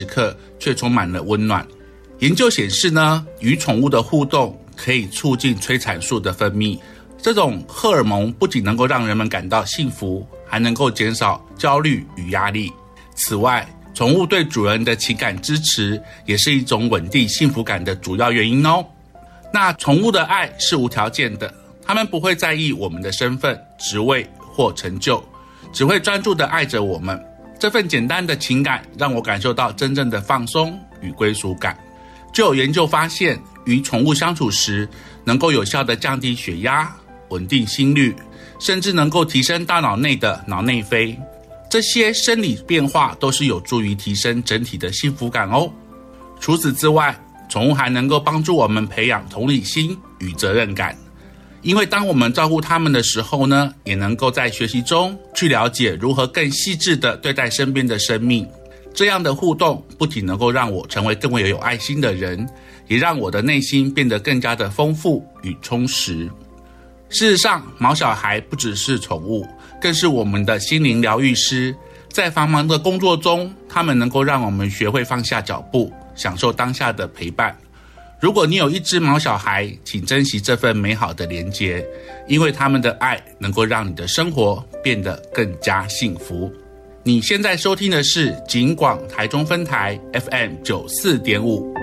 刻却充满了温暖。研究显示呢，与宠物的互动可以促进催产素的分泌，这种荷尔蒙不仅能够让人们感到幸福，还能够减少焦虑与压力。此外，宠物对主人的情感支持也是一种稳定幸福感的主要原因哦。那宠物的爱是无条件的，它们不会在意我们的身份、职位或成就，只会专注地爱着我们。这份简单的情感让我感受到真正的放松与归属感。就有研究发现，与宠物相处时，能够有效地降低血压、稳定心率，甚至能够提升大脑内的脑内啡。这些生理变化都是有助于提升整体的幸福感哦。除此之外，宠物还能够帮助我们培养同理心与责任感，因为当我们照顾它们的时候呢，也能够在学习中去了解如何更细致地对待身边的生命。这样的互动不仅能够让我成为更为有爱心的人，也让我的内心变得更加的丰富与充实。事实上，毛小孩不只是宠物，更是我们的心灵疗愈师。在繁忙的工作中，他们能够让我们学会放下脚步，享受当下的陪伴。如果你有一只毛小孩，请珍惜这份美好的连结，因为他们的爱能够让你的生活变得更加幸福。你现在收听的是警广台中分台 FM 94.5。